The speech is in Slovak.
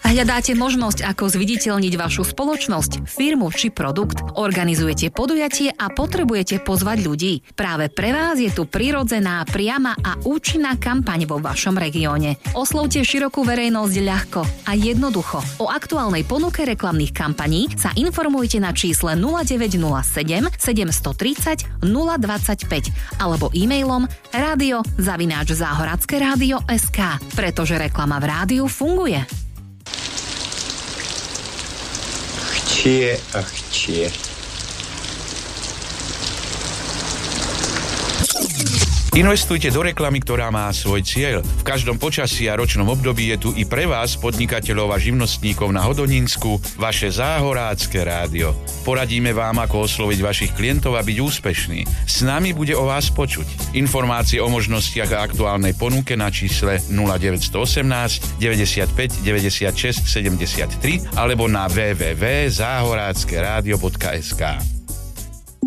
Hľadáte možnosť, ako zviditeľniť vašu spoločnosť, firmu či produkt? Organizujete podujatie a potrebujete pozvať ľudí? Práve pre vás je tu prirodzená, priama a účinná kampaň vo vašom regióne. Oslovte širokú verejnosť ľahko a jednoducho. O aktuálnej ponuke reklamných kampaní sa informujte na čísle 0907 730 025 alebo e-mailom radio@záhorackeradio.sk, pretože reklama v rádiu funguje. Chcie. Investujte do reklamy, ktorá má svoj cieľ. V každom počasí a ročnom období je tu i pre vás, podnikateľov a živnostníkov na Hodonínsku, vaše Záhorácké rádio. Poradíme vám, ako osloviť vašich klientov a byť úspešný. S nami bude o vás počuť. Informácie o možnostiach a aktuálnej ponuke na čísle 0918 95 96 73 alebo na www.zahorackeradio.sk.